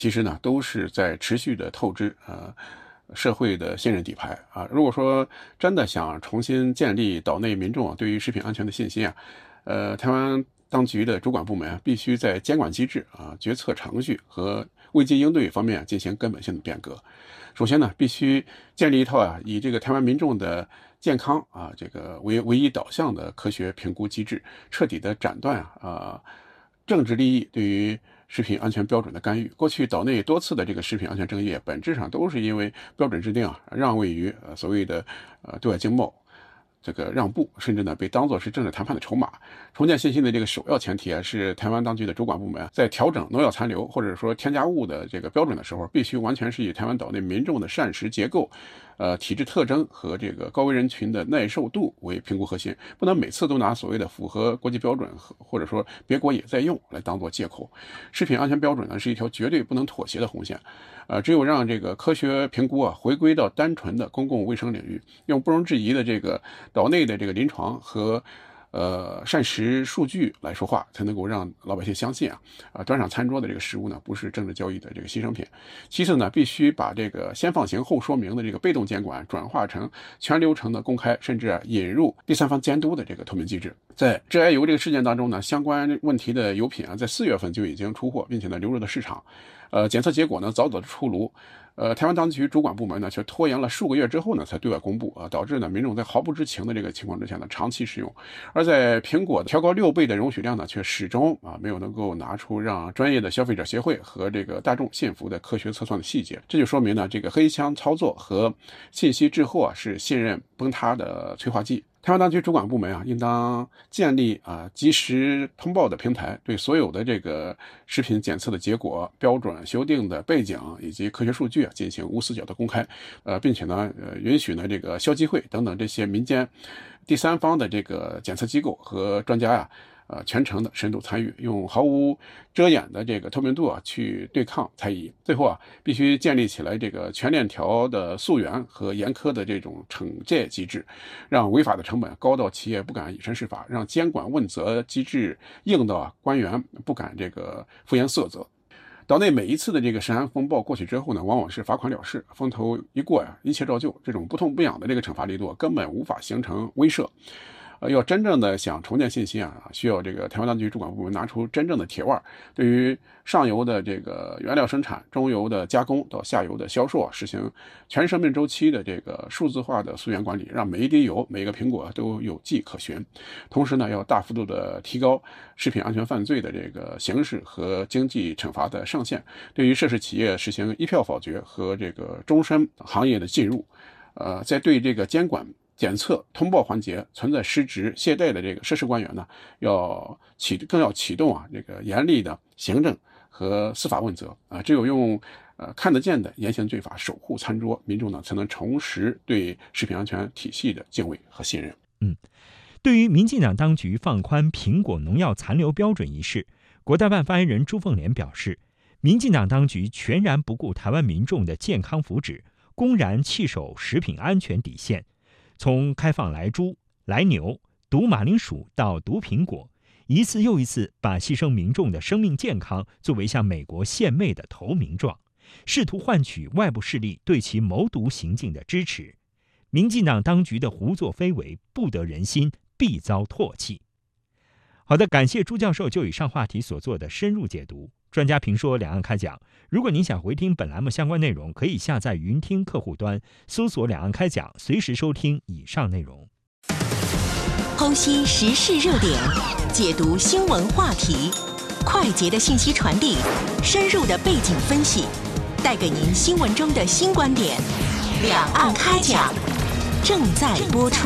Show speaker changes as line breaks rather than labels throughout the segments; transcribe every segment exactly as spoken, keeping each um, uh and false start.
其实呢都是在持续的透支呃社会的信任底牌啊。如果说真的想重新建立岛内民众啊对于食品安全的信心啊，呃，台湾当局的主管部门啊，必须在监管机制啊、决策程序和危机应对方面进行根本性的变革。首先呢，必须建立一套啊以这个台湾民众的健康啊这个为唯一导向的科学评估机制，彻底的斩断啊、呃、政治利益对于食品安全标准的干预。过去岛内多次的这个食品安全争议，本质上都是因为标准制定啊让位于呃所谓的呃对外经贸这个让步，甚至呢被当作是政治谈判的筹码。重建信心的这个首要前提啊，是台湾当局的主管部门在调整农药残留或者说添加物的这个标准的时候，必须完全是以台湾岛内民众的膳食结构、呃体质特征和这个高危人群的耐受度为评估核心，不能每次都拿所谓的符合国际标准或者说别国也在用来当做借口。食品安全标准呢是一条绝对不能妥协的红线。呃，只有让这个科学评估啊回归到单纯的公共卫生领域，用不容置疑的这个岛内的这个临床和呃膳食数据来说话，才能够让老百姓相信啊啊端上餐桌的这个食物呢不是政治交易的这个牺牲品。其次呢，必须把这个先放行后说明的这个被动监管转化成全流程的公开，甚至啊引入第三方监督的这个透明机制。在致癌油这个事件当中呢，相关问题的油品啊在四月份就已经出货，并且呢流入了市场。呃，检测结果呢早早的出炉，呃，台湾当局主管部门呢却拖延了数个月之后呢才对外公布啊，导致呢民众在毫不知情的这个情况之下呢长期使用。而在苹果调高六倍的容许量呢，却始终啊没有能够拿出让专业的消费者协会和这个大众信服的科学测算的细节。这就说明呢，这个黑箱操作和信息滞后啊是信任崩塌的催化剂。台湾当局主管部门啊，应当建立啊及时通报的平台，对所有的这个食品检测的结果、标准修订的背景以及科学数据啊进行无死角的公开，呃，并且呢，呃，允许呢这个消基会等等这些民间第三方的这个检测机构和专家呀、啊。呃，全程的深度参与，用毫无遮掩的这个透明度啊，去对抗猜疑。最后啊，必须建立起来这个全链条的溯源和严苛的这种惩戒机制，让违法的成本高到企业不敢以身试法，让监管问责机制硬到啊官员不敢这个敷衍塞责。岛内每一次的这个食安风暴过去之后呢，往往是罚款了事，风头一过呀，一切照旧。这种不痛不痒的这个惩罚力度根本无法形成威慑。呃，要真正的想重建信心啊，需要这个台湾当局主管部门拿出真正的铁腕，对于上游的这个原料生产、中游的加工到下游的销售啊，实行全生命周期的这个数字化的溯源管理，让每一滴油、每个苹果都有迹可循。同时呢，要大幅度的提高食品安全犯罪的这个刑事和经济惩罚的上限，对于涉事企业实行一票否决和这个终身行业的禁入。呃，在对这个监管、检测、通报环节存在失职懈怠的这个涉事官员呢，要启更要启动啊这个严厉的行政和司法问责啊，只有用呃看得见的严刑峻法守护餐桌，民众呢才能重拾对食品安全体系的敬畏和信任。
嗯，对于民进党当局放宽苹果农药残留标准一事，国台办发言人朱凤莲表示，民进党当局全然不顾台湾民众的健康福祉，公然弃守食品安全底线。从开放莱猪、莱牛、毒马铃薯到毒苹果，一次又一次把牺牲民众的生命健康作为向美国献媚的投名状，试图换取外部势力对其谋独行径的支持。民进党当局的胡作非为不得人心，必遭唾弃。好的，感谢朱教授就以上话题所做的深入解读。专家评说两岸开讲，如果您想回听本栏目相关内容，可以下载云听客户端，搜索两岸开讲，随时收听以上内容。
剖析时事热点，解读新闻话题，快捷的信息传递，深入的背景分析，带给您新闻中的新观点。两岸开讲正在播出。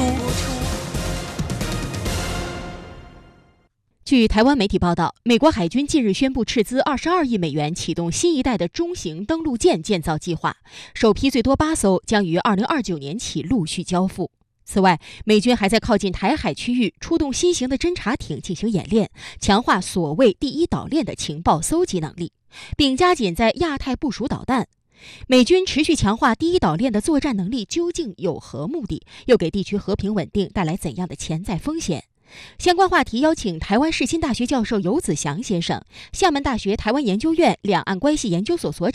据台湾媒体报道，美国海军近日宣布斥资二十二亿美元启动新一代的中型登陆舰建造计划，首批最多八艘将于二零二九年起陆续交付。此外，美军还在靠近台海区域出动新型的侦察艇进行演练，强化所谓第一岛链的情报搜集能力，并加紧在亚太部署导弹。美军持续强化第一岛链的作战能力究竟有何目的？又给地区和平稳定带来怎样的潜在风险？ 相关话题邀请台湾世新大学教授游子祥先生、厦门大学台湾研究院两岸关系研究所所长